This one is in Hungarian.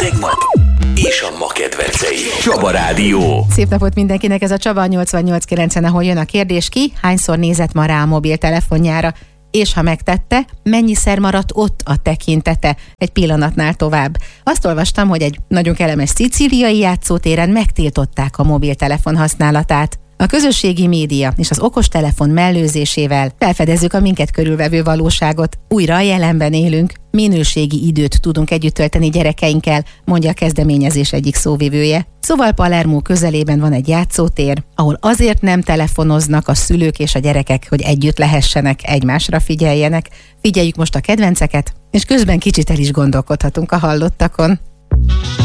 tegnap és a ma kedvencei. Csaba Rádió. Szép napot mindenkinek, ez a Csaba 88.9-en, ahol jön a kérdés: ki hányszor nézett ma rá a mobiltelefonjára, és ha megtette, mennyiszer maradt ott a tekintete egy pillanatnál tovább. Azt olvastam, hogy egy nagyon kellemes szicíliai játszótéren megtiltották a mobiltelefon használatát. A közösségi média és az okostelefon mellőzésével felfedezzük a minket körülvevő valóságot. Újra a jelenben élünk, minőségi időt tudunk együtt tölteni gyerekeinkkel, mondja a kezdeményezés egyik szóvivője. Szóval Palermo közelében van egy játszótér, ahol azért nem telefonoznak a szülők és a gyerekek, hogy együtt lehessenek, egymásra figyeljenek. Figyeljük most a kedvenceket, és közben kicsit el is gondolkodhatunk a hallottakon.